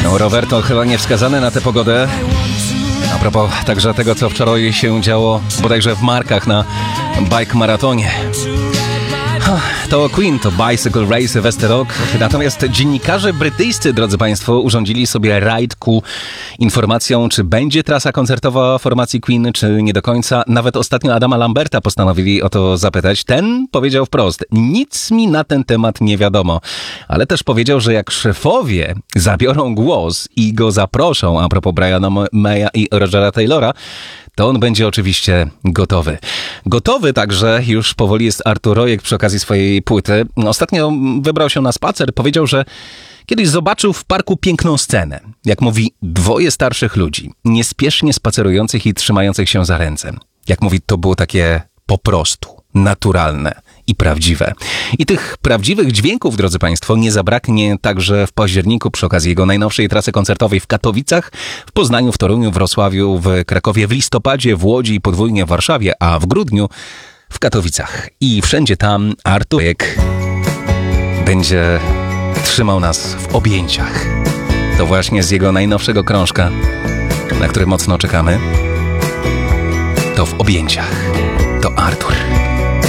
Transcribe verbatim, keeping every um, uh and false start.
No, Roberto chyba nie wskazany na tę pogodę. A propos także tego, co wczoraj się działo bodajże w Markach na bike maratonie. To Queen, to Bicycle Race West Rock. Natomiast dziennikarze brytyjscy, drodzy Państwo, urządzili sobie rajd ku informacjom, czy będzie trasa koncertowa formacji Queen, czy nie do końca. Nawet ostatnio Adama Lamberta postanowili o to zapytać. Ten powiedział wprost, nic mi na ten temat nie wiadomo. Ale też powiedział, że jak szefowie zabiorą głos i go zaproszą, a propos Briana Maya i Rogera Taylora, to on będzie oczywiście gotowy. Gotowy także już powoli jest Artur Rojek przy okazji swojej płyty. Ostatnio wybrał się na spacer, powiedział, że kiedyś zobaczył w parku piękną scenę. Jak mówi, dwoje starszych ludzi, niespiesznie spacerujących i trzymających się za ręce. Jak mówi, to było takie po prostu naturalne i prawdziwe. I tych prawdziwych dźwięków, drodzy Państwo, nie zabraknie także w październiku przy okazji jego najnowszej trasy koncertowej w Katowicach, w Poznaniu, w Toruniu, w Wrocławiu, w Krakowie, w listopadzie, w Łodzi i podwójnie w Warszawie, a w grudniu w Katowicach. I wszędzie tam Artur Rojek będzie trzymał nas w objęciach. To właśnie z jego najnowszego krążka, na który mocno czekamy. To w objęciach. To Artur.